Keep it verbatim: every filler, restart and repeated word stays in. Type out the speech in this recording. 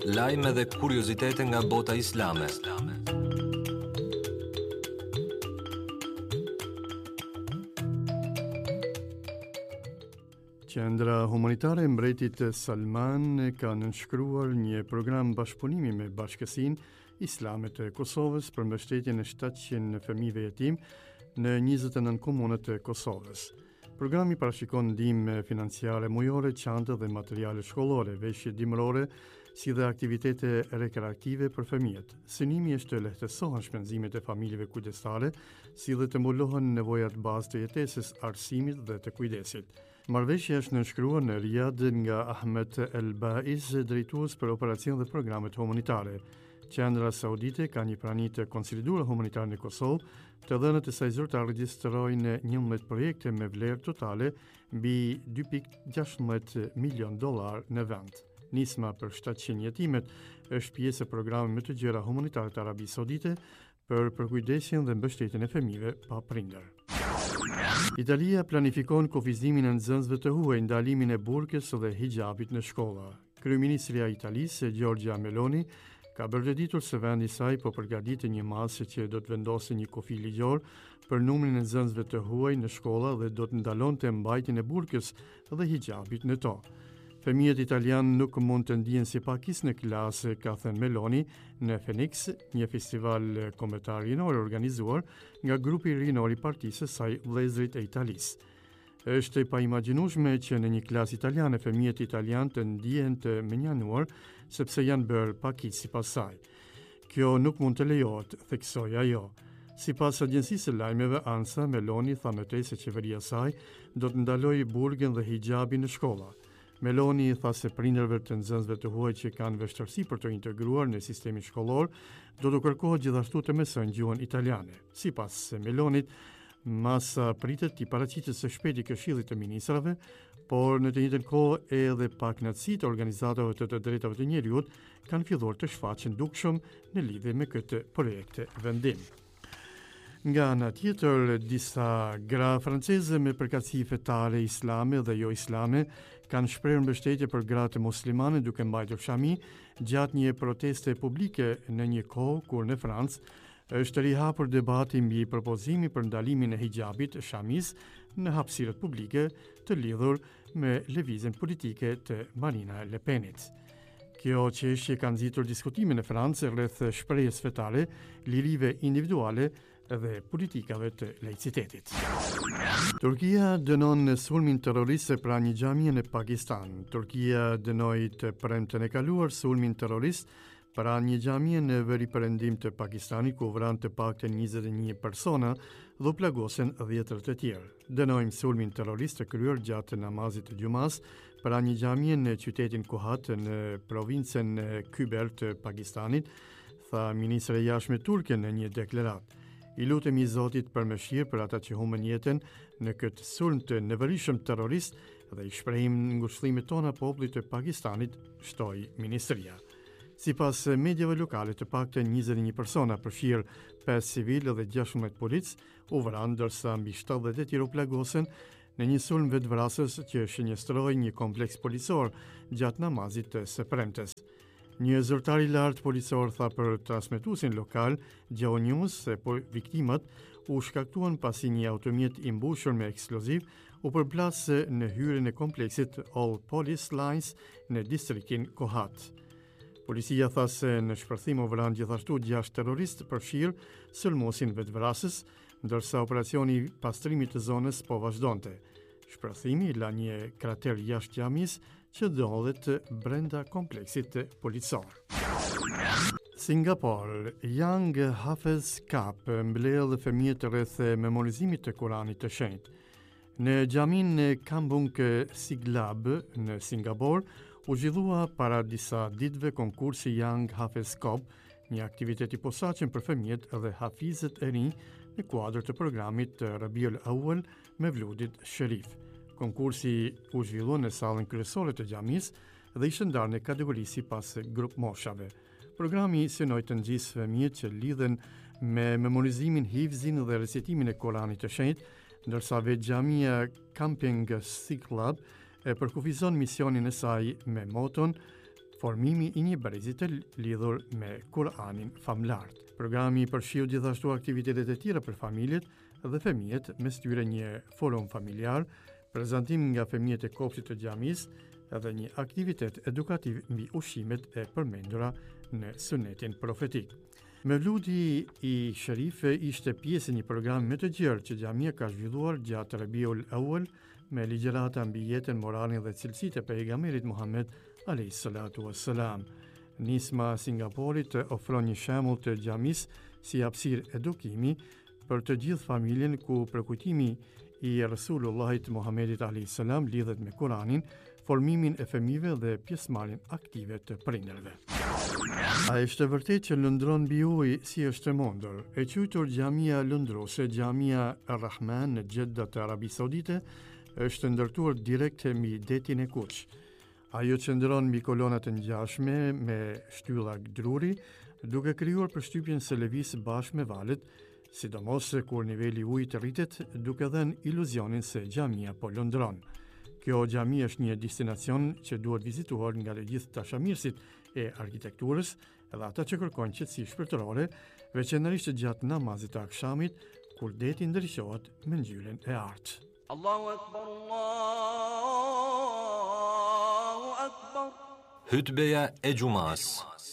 Lajme dhe kuriozitete nga bota islame. Qendra humanitare e mbretit Salman ka nënshkruar një program bashkëpunimi me Bashkësinë Islame të Kosovës për mbështetjen e shtatëqind fëmijëve jetim në njëzet e nëntë komunët të Kosovës. Programi parashikon ndihmë financiare mujore, çantë dhe materiale shkollore, veshje dimrore, si dhe aktivitete rekreative për fëmijët. Synimi është të lehtësohen shpenzimet e familjeve kujdestare, si dhe të mbullohen nevojat bazë të jetesës, arsimit dhe të kujdesit. Marrëveshja është nënshkruar në Riyadh nga Ahmed El Baiz, drejtues për operacion dhe programet humanitare. Qendra Saudite ka një prani të konsoliduar humanitare në Kosovë, të dhënat e saj zyrtare regjistrojnë njëmbëdhjetë projekte me vlerë totale mbi dy pikë gjashtëmbëdhjetë milion dollar në vend. Nisma për shtatëqind jetimet është pjesë e programit më të gjera humanitare të Arabisë Saudite për përkujdesjen dhe mbështetjen e fëmijëve pa prindër. Italia planifikon kufizimin e nxënësve të huaj, ndalimin e burkës dhe hijabit në shkolla. Kryeministria e Italisë, Giorgia Meloni, ka bërgëditur se vendi i saj po përgatitet një masë që do të vendosë një kufi ligjor për numrin e nxënësve të huaj në shkolla dhe do të ndalonte mbajtjen e burkës dhe hijabit në to. Fëmijët italianë nuk mund të ndihen si pakis në klasë, ka thënë Meloni në Phoenix, një festival kombëtar rinor organizuar nga grupi rinor i partisë së saj Vëllezërit e Italisë. Është e paimagjinueshme që në një klasë italiane fëmijët italianë të ndihen të menjanuar sepse janë bërë pakis sipas saj. Kjo nuk mund të lejohet, theksoi ajo. Sipas agjencisë së lajmeve ANSA, Meloni tha më tej se qeveria e saj do të ndalojë burgen dhe hijabin në shkolla. Meloni tha se prindërve të nxënësve të huaj që kanë vështirësi për të integruar në sistemin shkollor, do të kërkohet gjithashtu të mësojnë gjuhën italiane. Sipas Melonit, masa pritet të paraqitet së shpejti Këshillit të Ministrave, por në të njëjtën kohë edhe pakënaqësitë e organizatorëve të të drejtave të njerëzit kanë filluar të shfaqen dukshëm në lidhje me këtë projekt vendim. Nga ana tjetër, disa gra franceze me përkatësi fetare islame dhe jo islame kanë shprehur mbështetje për gratë muslimane duke mbajtur shami gjatë një proteste publike në një kohë kur në Francë është rihapur debati mbi propozimin për ndalimin e hijabit shamis në hapësirat publike të lidhur me lëvizjen politike të Marine Le Penit. Kjo çështje ka nxitur diskutime në Francë rreth shprehjes fetare, lirive individuale dhe politikave të laicitetit. Turqia dënon sulmin terrorist pra një xhamie në Pakistan. Turqia dënoi të premten e kaluar sulmin terrorist pra një xhamie në veriperëndim të Pakistanit ku vranë të paktën njëzet e një persona dhe u plagosen dhjetër të tjerë. Dënojmë sulmin terrorist të kryer gjatë namazit të xumas pra një xhamie në qytetin Kuhat në provincën Khyber të Pakistanit, tha ministri i jashtëm turke në një deklaratë. I lutemi Zotit për mëshirë për ata që humbën jetën në këtë sulm të nevoshëm terrorist dhe i shprehim ngushëllimet tona popullit të Pakistanit, shtoi ministria. Sipas mediave lokale, të paktën njëzet e një persona, përfshirë pesë civilë dhe gjashtëmbëdhjetë polic, u vranë, ndërsa mbi shtatëdhjetë e tjerë u plagosen në një sulm vetvrasës që shënjestroi një kompleks policor gjatë namazit të së premtes. Një zyrtar i lartë policor tha për transmetuesin lokal Geo News se po viktimat u shkaktuan pasi një automjet i mbushur me eksploziv u përplas në hyrjen e kompleksit All Police Lines në distriktin Kohat. Policia tha se në shpërthim u vranë gjithashtu gjashtë terroristë përfshirë sulmosin vetvrasës, ndërsa operacioni i pastrimit të zonës po vazhdonte. Shpërthimi la një krater jashtë xhamisë që ndodhet brenda kompleksit policor. Singapore, Young Hafiz Cup mbledh fëmijët rreth memorizimit të Kuranit të Shenjtë. Në xhamin në Kampung Siglap në Singapore u zhvillua para disa ditëve konkursi Young Hafiz Cup, një aktivitet i posaçëm për fëmijët dhe hafizët e rinj në kuadër të programit të Rabiul Awwal me vludit Sherif. Konkursi u zhvillua në sallën kryesore të xhamisë dhe ishte ndarë në kategori sipas grup moshave. Programi synoi të nxjisë fëmijët që lidhen me memorizimin, hifzin dhe recitimin e Kuranit të Shenjtë, ndërsa vetë xhamia Camping Siglap e përkufizon misionin e saj me moton formimi i një brezit të lidhur me Kur'anin famlart. Programi përfshiu gjithashtu aktivitetet e tjera për familjet dhe fëmijët, mes tyre një forum familjar, prezantim nga fëmijët e kopshtit të xhamisë dhe një aktivitet edukativ mbi ushqimet e përmendura në sunetin profetik. Mevludi i Sherife ishte pjesë e një program më të gjerë që xhamia ka zhvilluar gjatë Rabiul Awwal me ligjërata mbi jetën, moralin dhe cilësitë e pejgamberit Muhammed alayhis salatu wassalam. Nisma Singaporit ofron një shembull të xhamisë si hapësirë edukimi për të gjithë familjen, ku përkujtimi i Rasulullahit Muhammedit alayhis salam lidhet me Kur'anin, formimin e fëmijëve dhe pjesëmarrjen aktive të prindërve. A është vërtet që lëndron mbi ujë si është e mundur? E quajtur Xhamia Lëndruese, Xhamia Ar-Rahman në Jeddah të Arabisë Saudite, është ndërtuar direkt mbi detin e Kuç. Ajo qëndron mbi kolona të ngjashme me shtylla druri, duke krijuar përshtypjen se lëviz bashkë me valët, sidomos kur niveli i ujit rritet, duke dhënë iluzionin se xhamia po lëndron. Kjo xhami është një destinacion që duhet vizituar nga të gjithë dashamirësit e arkitekturës dhe ata që kërkojnë qetësi shpirtërore, veçanërisht gjatë namazit të akşamit, kur deti ndryshohet me ngjyrën e artë. Allahu Akbar, Allahu Akbar. Hutbeja e Gjumas.